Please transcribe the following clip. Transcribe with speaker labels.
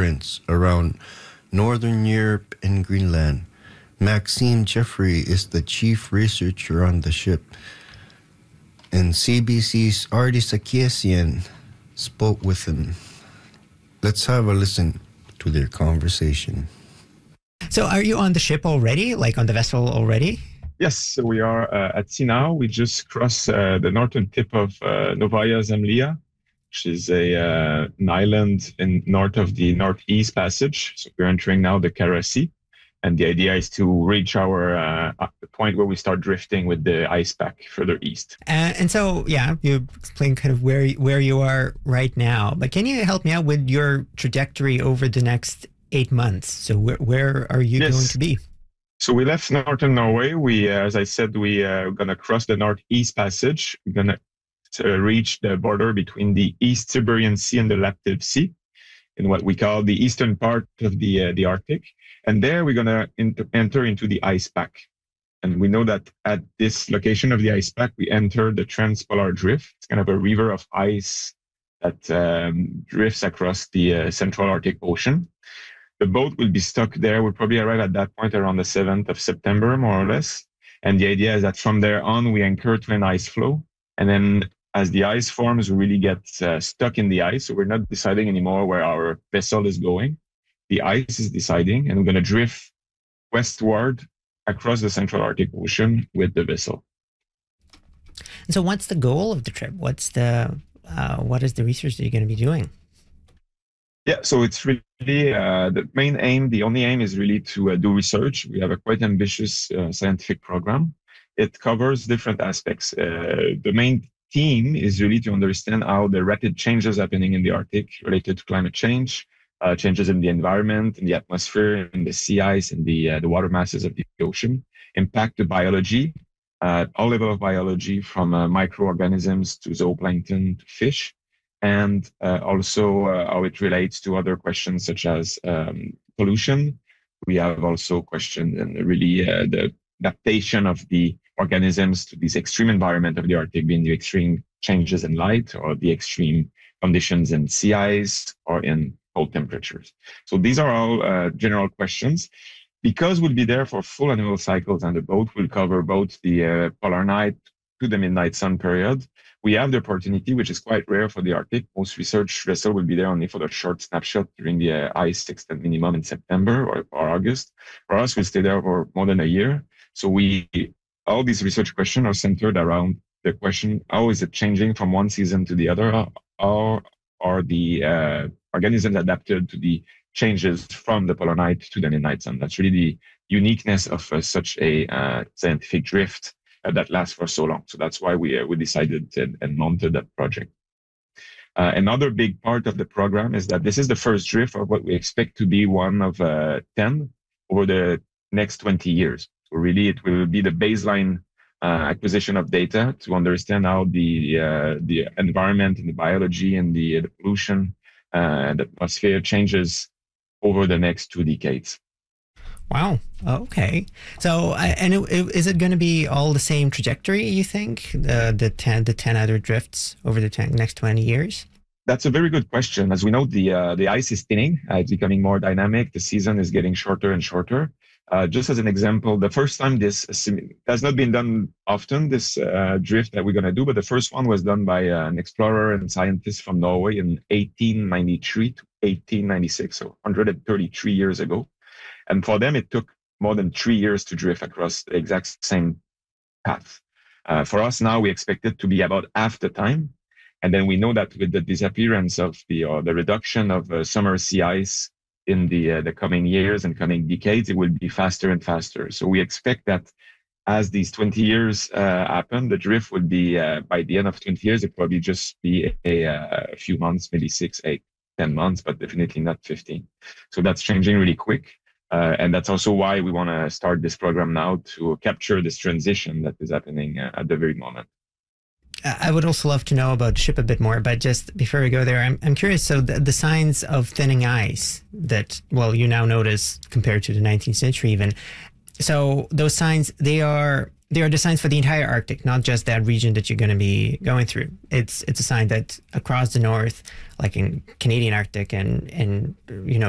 Speaker 1: currents around Northern Europe and Greenland. Maxime Jeffrey is the chief researcher on the ship, and CBC's Artie Sarkisian spoke with him. Let's have a listen to their conversation.
Speaker 2: So are you on the ship already, like on the vessel already?
Speaker 3: Yes, so we are at sea now. We just crossed the northern tip of Novaya Zemlya, which is an island in north of the Northeast Passage. So we're entering now the Kara Sea. And the idea is to reach our the point where we start drifting with the ice pack further east.
Speaker 2: And so, yeah, you explained kind of where you are right now. But can you help me out with your trajectory over the next 8 months? So where are you going to be?
Speaker 3: So we left northern Norway. We, as I said, we are going to cross the Northeast Passage. We're going to reach the border between the East Siberian Sea and the Laptev Sea in what we call the eastern part of the Arctic. And there we're going to enter into the ice pack. And we know that at this location of the ice pack, we enter the Transpolar Drift. It's kind of a river of ice that drifts across the Central Arctic Ocean. The boat will be stuck there. We'll probably arrive at that point around the 7th of September, more or less. And the idea is that from there on, we anchor to an ice floe. And then as the ice forms, we really get stuck in the ice. So we're not deciding anymore where our vessel is going. The ice is deciding, and we're going to drift westward across the Central Arctic Ocean with the vessel.
Speaker 2: And so what's the goal of the trip? What is the research that you're going to be doing?
Speaker 3: Yeah, so it's really the main aim, the only aim is really to do research. We have a quite ambitious scientific program. It covers different aspects. The main theme is really to understand how the rapid changes happening in the Arctic related to climate change, changes in the environment, in the atmosphere, in the sea ice, and the water masses of the ocean impact the biology, all level of biology from microorganisms to zooplankton to fish. And also how it relates to other questions such as pollution. We have also questioned and really the adaptation of the organisms to this extreme environment of the Arctic, being the extreme changes in light or the extreme conditions in sea ice or in cold temperatures. So these are all general questions. Because we'll be there for full annual cycles and the boat will cover both the polar night to the midnight sun period, we have the opportunity, which is quite rare for the Arctic. Most research vessels will be there only for the short snapshot during the ice extent minimum in September or August. For us, we'll stay there for more than a year. So all these research questions are centered around the question, how is it changing from one season to the other? How are the organisms adapted to the changes from the polar night to the midnight sun? That's really the uniqueness of such a scientific drift that lasts for so long. So that's why we decided and mounted that project. Another big part of the program is that this is the first drift of what we expect to be one of 10 over the next 20 years. So really, it will be the baseline acquisition of data to understand how the environment and the biology and the pollution and the atmosphere changes over the next 2 decades.
Speaker 2: Wow. Okay. So, is it going to be all the same trajectory, you think? The 10 other drifts over the next 20 years?
Speaker 3: That's a very good question. As we know, the ice is thinning. It's becoming more dynamic. The season is getting shorter and shorter. Just as an example, the first time this has not been done often, this drift that we're going to do, but the first one was done by an explorer and scientist from Norway in 1893 to 1896, so 133 years ago. And for them, it took more than 3 years to drift across the exact same path. For us now, we expect it to be about half the time. And then we know that with the disappearance of the reduction of summer sea ice in the coming years and coming decades, it will be faster and faster. So we expect that as these 20 years happen, the drift would be, by the end of 20 years, it probably just be a few months, maybe 6, 8, 10 months, but definitely not 15. So that's changing really quick. And that's also why we want to start this program now to capture this transition that is happening at the very moment.
Speaker 2: I would also love to know about the ship a bit more, but just before we go there, I'm curious. So the signs of thinning ice that, well, you now notice compared to the 19th century even. So those signs, they are the signs for the entire Arctic, not just that region that you're going to be going through. It's a sign that across the north, like in Canadian Arctic and